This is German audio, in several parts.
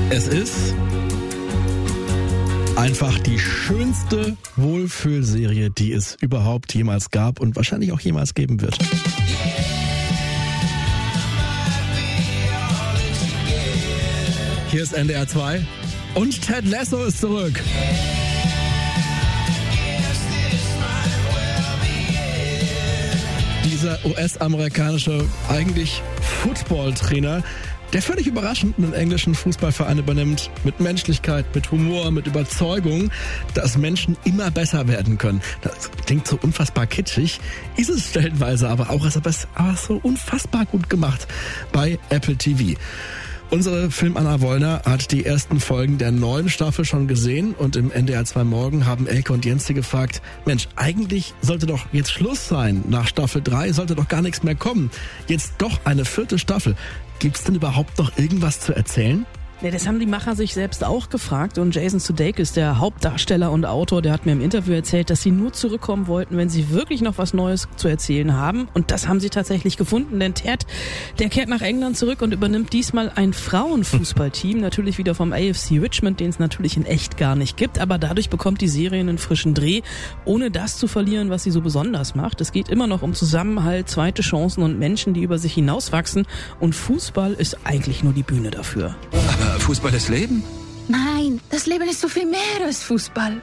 Es ist einfach die schönste Wohlfühlserie, die es überhaupt jemals gab und wahrscheinlich auch jemals geben wird. Hier ist NDR 2 und Ted Lasso ist zurück. Dieser US-amerikanische, eigentlich Football-Trainer, der völlig überraschend einen englischen Fußballverein übernimmt, mit Menschlichkeit, mit Humor, mit Überzeugung, dass Menschen immer besser werden können. Das klingt so unfassbar kitschig, ist es stellenweise aber auch, ist aber so unfassbar gut gemacht bei Apple TV. Unsere Film-Anna Wollner hat die ersten Folgen der neuen Staffel schon gesehen und im NDR 2 Morgen haben Elke und Jens sie gefragt, Mensch, eigentlich sollte doch jetzt Schluss sein. Nach Staffel 3 sollte doch gar nichts mehr kommen. Jetzt doch eine 4. Staffel. Gibt's denn überhaupt noch irgendwas zu erzählen? Ja, das haben die Macher sich selbst auch gefragt und Jason Sudeikis, der Hauptdarsteller und Autor, der hat mir im Interview erzählt, dass sie nur zurückkommen wollten, wenn sie wirklich noch was Neues zu erzählen haben, und das haben sie tatsächlich gefunden, denn Ted, der kehrt nach England zurück und übernimmt diesmal ein Frauenfußballteam, natürlich wieder vom AFC Richmond, den es natürlich in echt gar nicht gibt, aber dadurch bekommt die Serie einen frischen Dreh, ohne das zu verlieren, was sie so besonders macht. Es geht immer noch um Zusammenhalt, zweite Chancen und Menschen, die über sich hinauswachsen, und Fußball ist eigentlich nur die Bühne dafür. Aber Fußball ist Leben? Nein, das Leben ist so viel mehr als Fußball.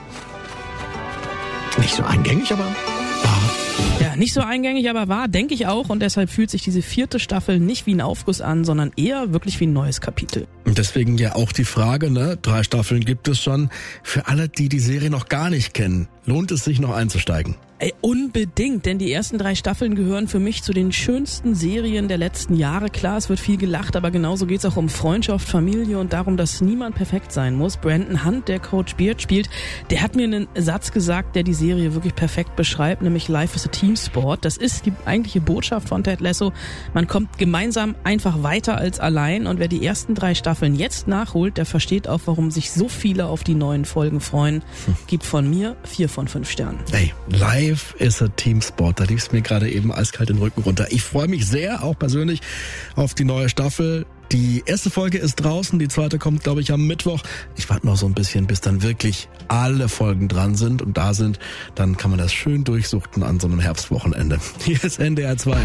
Nicht so eingängig, aber wahr. Ja, nicht so eingängig, aber wahr, denke ich auch. Und deshalb fühlt sich diese 4. Staffel nicht wie ein Aufguss an, sondern eher wirklich wie ein neues Kapitel. Und deswegen ja auch die Frage, 3 Staffeln gibt es schon. Für alle, die die Serie noch gar nicht kennen, lohnt es sich noch einzusteigen? Ey, unbedingt, denn die ersten 3 Staffeln gehören für mich zu den schönsten Serien der letzten Jahre. Klar, es wird viel gelacht, aber genauso geht's auch um Freundschaft, Familie und darum, dass niemand perfekt sein muss. Brandon Hunt, der Coach Beard spielt, der hat mir einen Satz gesagt, der die Serie wirklich perfekt beschreibt, nämlich Life is a Teamsport. Das ist die eigentliche Botschaft von Ted Lasso. Man kommt gemeinsam einfach weiter als allein, und wer die ersten 3 Staffeln jetzt nachholt, der versteht auch, warum sich so viele auf die neuen Folgen freuen. Gibt von mir 4 von 5 Sternen. Hey, Life is a Teamsport. Da lief es mir gerade eben eiskalt den Rücken runter. Ich freue mich sehr, auch persönlich, auf die neue Staffel. Die erste Folge ist draußen, die zweite kommt, glaube ich, am Mittwoch. Ich warte noch so ein bisschen, bis dann wirklich alle Folgen dran sind und da sind. Dann kann man das schön durchsuchten an so einem Herbstwochenende. Hier ist NDR 2.